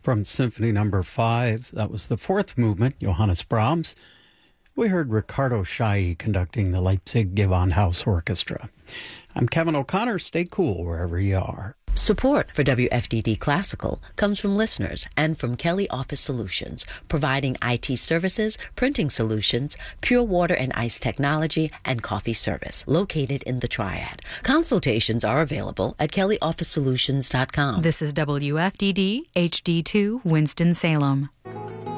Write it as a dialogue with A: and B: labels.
A: from Symphony Number 5. That was the fourth movement, Johannes Brahms. We heard Ricardo Chailly conducting the Leipzig Gewandhaus Orchestra. I'm Kevin O'Connor. Stay cool wherever you are.
B: Support for WFDD Classical comes from listeners and from Kelly Office Solutions, providing IT services, printing solutions, pure water and ice technology, and coffee service, located in the Triad. Consultations are available at kellyofficesolutions.com.
C: This is WFDD HD2 Winston-Salem.